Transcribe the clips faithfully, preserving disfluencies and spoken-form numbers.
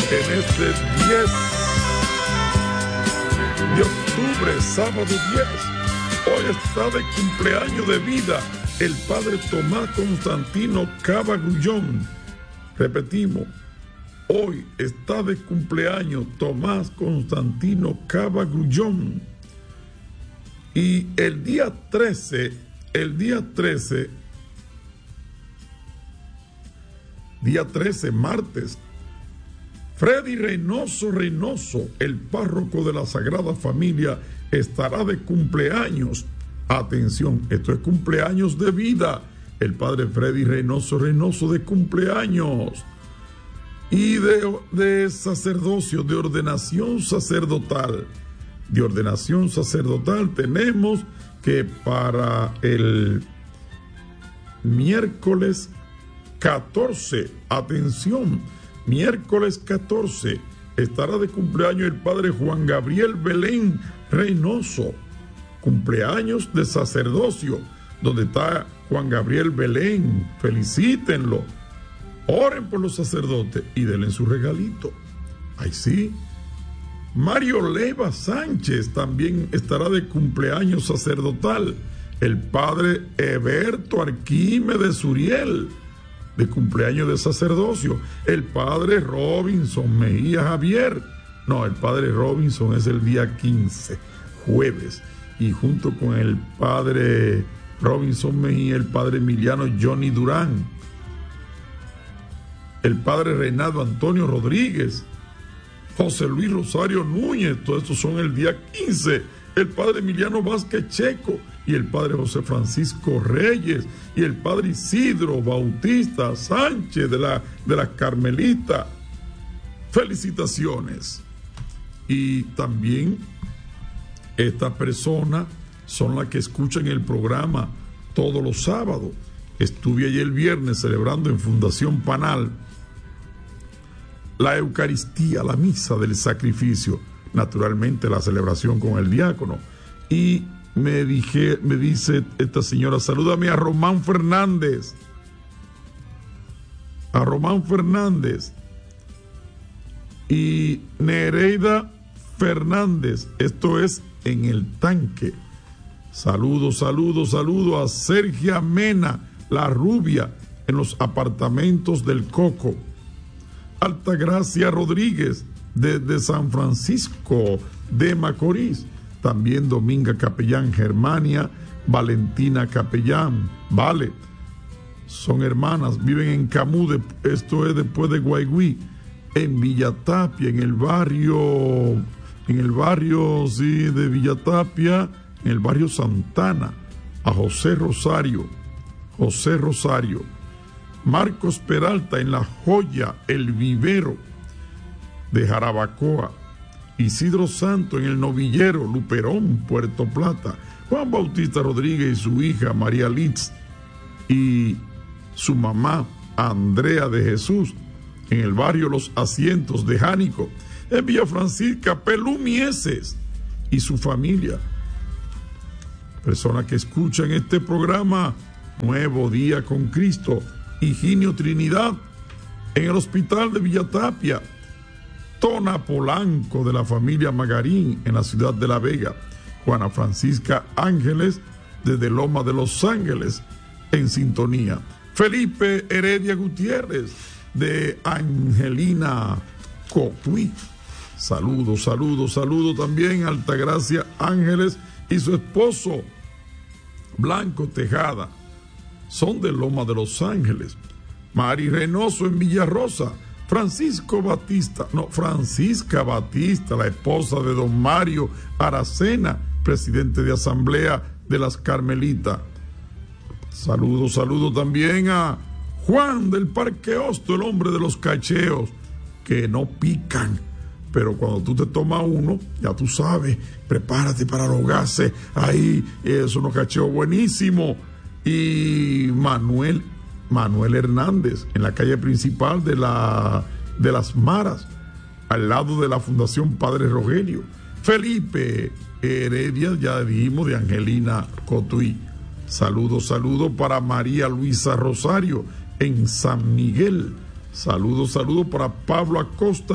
en este diez de octubre, sábado diez. Hoy está de cumpleaños de vida el padre Tomás Constantino Cava Grullón. Repetimos, hoy está de cumpleaños Tomás Constantino Cava Grullón. Y el día trece, el día trece, día trece, martes, Freddy Reynoso Reynoso, el párroco de la Sagrada Familia, estará de cumpleaños. Atención, esto es cumpleaños de vida. El padre Freddy Reynoso Reynoso de cumpleaños. Y de, de sacerdocio, de ordenación sacerdotal. De ordenación sacerdotal tenemos que para el miércoles catorce, atención, miércoles catorce, estará de cumpleaños el padre Juan Gabriel Belén Reynoso. Cumpleaños de sacerdocio, donde está Juan Gabriel Belén. Felicítenlo. Oren por los sacerdotes y denle su regalito. Ay, sí. Mario Leva Sánchez también estará de cumpleaños sacerdotal. El padre Eberto Arquímedes Uriel, de cumpleaños de sacerdocio. El padre Robinson Mejía Javier. No, el padre Robinson es el día quince, jueves. Y junto con el padre Robinson Mejía, el padre Emiliano Johnny Durán. El padre Reinaldo Antonio Rodríguez. José Luis Rosario Núñez. Todos estos son el día quince. El padre Emiliano Vázquez Checo. Y el padre José Francisco Reyes. Y el padre Isidro Bautista Sánchez de la, de la Carmelita. Felicitaciones. Y también estas personas son las que escuchan el programa todos los sábados. Estuve ayer el viernes celebrando en Fundación Panal la Eucaristía, la misa del sacrificio, naturalmente la celebración con el diácono. Y me dije, me dice esta señora, salúdame a Román Fernández. A Román Fernández. Y Nereida Fernández, esto es en el tanque. Saludos, saludos, saludos a Sergia Mena, la rubia, en los apartamentos del Coco. Altagracia Rodríguez, desde San Francisco de Macorís. También Dominga Capellán Germania, Valentina Capellán, vale. Son hermanas, viven en Camú, de, esto es después de Guaigüí, en Villatapia, en el barrio, en el barrio, sí, de Villatapia, en el barrio Santana. A José Rosario, José Rosario. Marcos Peralta en La Joya, El Vivero de Jarabacoa. Isidro Santo en El Novillero, Luperón, Puerto Plata. Juan Bautista Rodríguez y su hija María Litz y su mamá Andrea de Jesús en el barrio Los Asientos de Jánico. En Villa Francisca, Pelú Mieses y su familia. Personas que escuchan este programa, Nuevo Día con Cristo. Higinio Trinidad en el hospital de Villatapia. Tona Polanco de la familia Magarín en la ciudad de La Vega. Juana Francisca Ángeles desde Loma de Los Ángeles en sintonía. Felipe Heredia Gutiérrez de Angelina Cotuí. Saludos, saludos, saludos también a Altagracia Ángeles y su esposo Blanco Tejada. Son de Loma de Los Ángeles. Mari Reynoso en Villarrosa. Francisco Batista, no, Francisca Batista, la esposa de don Mario Aracena, presidente de Asamblea de las Carmelitas. Saludos, saludos también a Juan del Parque Hosto, el hombre de los cacheos, que no pican, pero cuando tú te tomas uno, ya tú sabes, prepárate para los gases, ahí, es unos cacheos buenísimos. Y Manuel, Manuel Hernández, en la calle principal de, la, de las Maras, al lado de la Fundación Padre Rogelio. Felipe Heredia, ya dijimos, de Angelina Cotuí. Saludos, saludos para María Luisa Rosario en San Miguel. Saludos, saludos para Pablo Acosta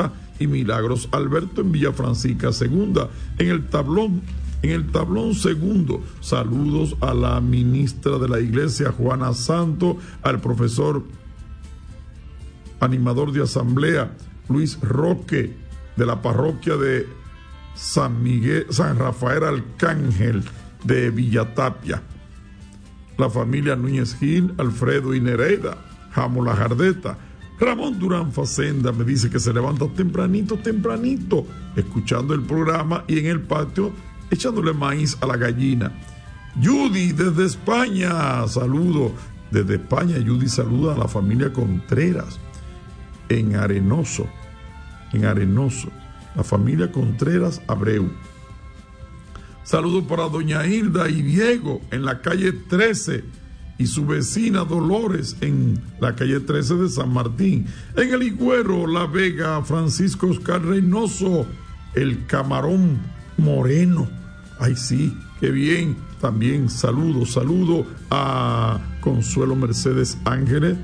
y Milagros Alberto en Villa Francisca Segunda. En el tablón, en el tablón segundo, saludos a la ministra de la Iglesia, Juana Santo, al profesor animador de asamblea, Luis Roque, de la parroquia de San Miguel, San Rafael Arcángel de Villatapia, la familia Núñez Gil, Alfredo y Nereida, Jamo La Jardeta. Ramón Durán Facenda me dice que se levanta tempranito, tempranito, escuchando el programa y en el patio echándole maíz a la gallina. Judy desde España, saludo. Desde España, Judy saluda a la familia Contreras en Arenoso, en Arenoso, la familia Contreras Abreu. Saludo para doña Hilda y Diego en la calle trece y su vecina Dolores en la calle trece de San Martín. En el Higüero, La Vega, Francisco Oscar Reynoso, el Camarón Moreno. Ay, sí, qué bien. También saludo, saludo a Consuelo Mercedes Ángeles,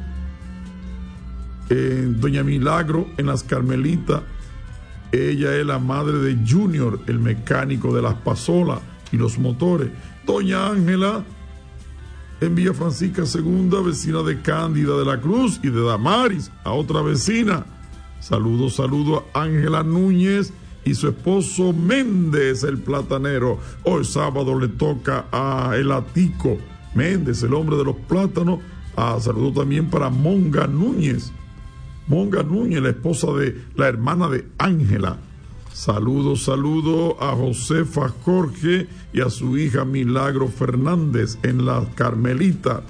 eh, doña Milagro en Las Carmelitas. Ella es la madre de Junior, el mecánico de las pasolas y los motores. Doña Ángela en Villa Francisca Segunda, vecina de Cándida de la Cruz y de Damaris, a otra vecina. Saludos, saludos a Ángela Núñez y su esposo Méndez, el platanero. Hoy sábado le toca a el Atico Méndez, el hombre de los plátanos. Ah, saludo también para Monga Núñez. Monga Núñez, la esposa de la hermana de Ángela. Saludos, saludos a Josefa Jorge y a su hija Milagro Fernández en la Carmelita.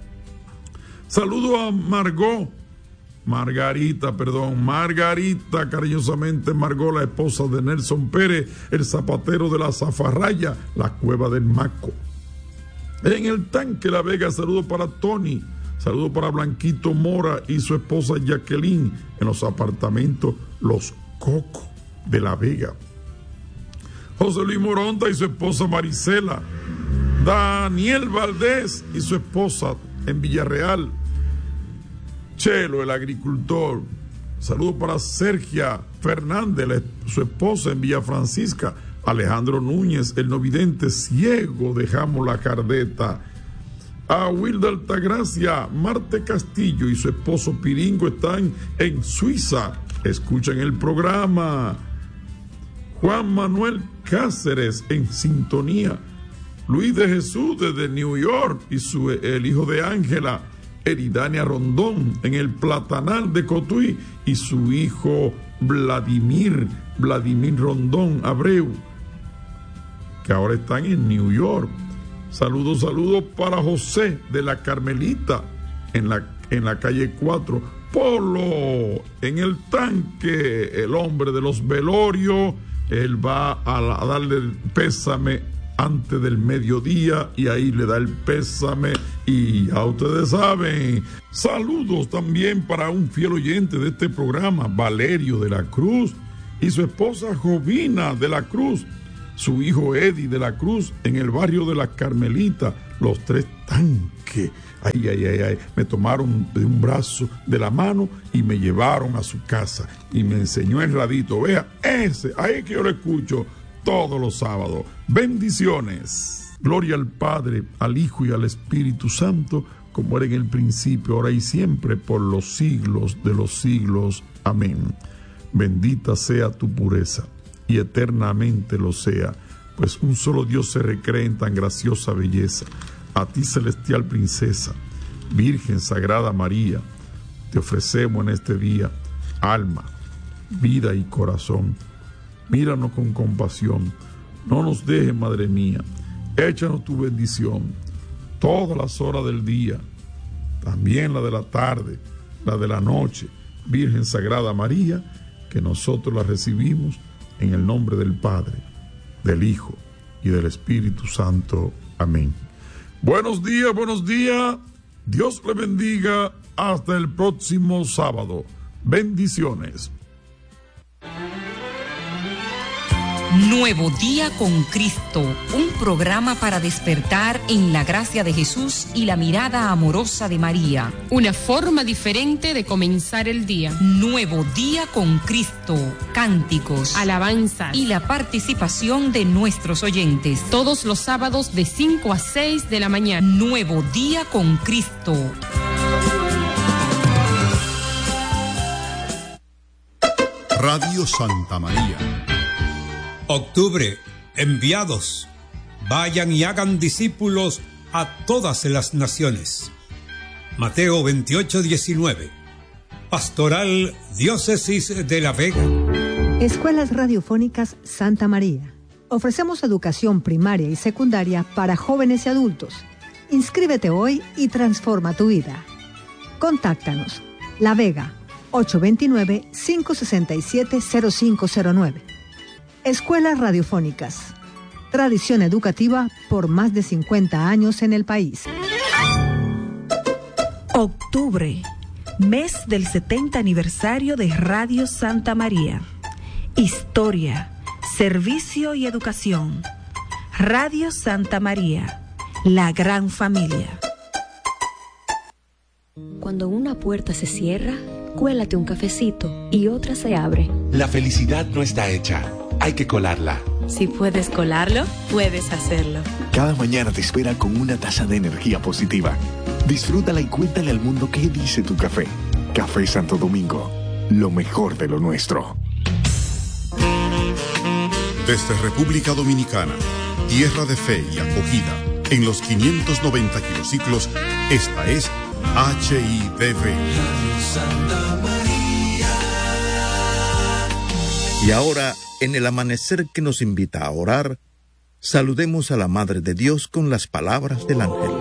Saludo a Margot, Margarita, perdón, Margarita, cariñosamente Margot, la esposa de Nelson Pérez, el zapatero de la Zafarraya, la Cueva del Maco. En el Tanque La Vega, saludo para Tony. Saludo para Blanquito Mora y su esposa Jacqueline en los apartamentos Los Cocos de La Vega. José Luis Moronta y su esposa Marisela. Daniel Valdés y su esposa en Villarreal. Chelo, el agricultor. Saludo para Sergia Fernández, su esposa en Villa Francisca. Alejandro Núñez, el no vidente ciego de Jamo La Jardeta. A Wilda Altagracia, Marte Castillo y su esposo Piringo están en Suiza. Escuchan el programa. Juan Manuel Cáceres en sintonía. Luis de Jesús desde New York y su, el hijo de Ángela, Eridania Rondón en el Platanal de Cotuí y su hijo Vladimir, Vladimir Rondón Abreu, que ahora están en New York. Saludos, saludos para José de la Carmelita en la, en la calle cuatro. Polo en el Tanque, el hombre de los velorios. Él va a, a darle el pésame antes del mediodía y ahí le da el pésame y ya ustedes saben. Saludos también para un fiel oyente de este programa, Valerio de la Cruz y su esposa Jovina de la Cruz, su hijo Eddie de la Cruz en el barrio de la Carmelita, los tres Tanques. Ay, ay, ay, ay, me tomaron de un brazo de la mano y me llevaron a su casa y me enseñó el radito. Vea, ese, ahí que yo lo escucho todos los sábados. Bendiciones. Gloria al Padre, al Hijo y al Espíritu Santo, como era en el principio, ahora y siempre, por los siglos de los siglos. Amén. Bendita sea tu pureza, y eternamente lo sea, pues un solo Dios se recree en tan graciosa belleza. A ti, celestial princesa, Virgen Sagrada María, te ofrecemos en este día alma, vida y corazón. Míranos con compasión, no nos dejes, Madre mía, échanos tu bendición todas las horas del día, también la de la tarde, la de la noche. Virgen Sagrada María, que nosotros la recibimos en el nombre del Padre, del Hijo y del Espíritu Santo. Amén. Buenos días, buenos días. Dios le bendiga. Hasta el próximo sábado. Bendiciones. Nuevo Día con Cristo, un programa para despertar en la gracia de Jesús y la mirada amorosa de María. Una forma diferente de comenzar el día. Nuevo Día con Cristo, cánticos, alabanzas y la participación de nuestros oyentes. Todos los sábados de cinco a seis de la mañana. Nuevo Día con Cristo. Radio Santa María. Octubre, enviados, vayan y hagan discípulos a todas las naciones. Mateo veintiocho diecinueve. Pastoral Diócesis de La Vega. Escuelas Radiofónicas Santa María. Ofrecemos educación primaria y secundaria para jóvenes y adultos. Inscríbete hoy y transforma tu vida. Contáctanos. La Vega, ocho dos nueve, cinco seis siete, cero cinco cero nueve. Escuelas Radiofónicas. Tradición educativa por más de cincuenta años en el país. Octubre, mes del setenta aniversario de Radio Santa María. Historia, servicio y educación. Radio Santa María, la gran familia. Cuando una puerta se cierra, cuélate un cafecito y otra se abre. La felicidad no está hecha, hay que colarla. Si puedes colarlo, puedes hacerlo. Cada mañana te espera con una taza de energía positiva. Disfrútala y cuéntale al mundo qué dice tu café. Café Santo Domingo, lo mejor de lo nuestro. Desde República Dominicana, tierra de fe y acogida, en los quinientos noventa kilociclos, esta es H I D V. Y ahora, en el amanecer que nos invita a orar, saludemos a la Madre de Dios con las palabras del ángel.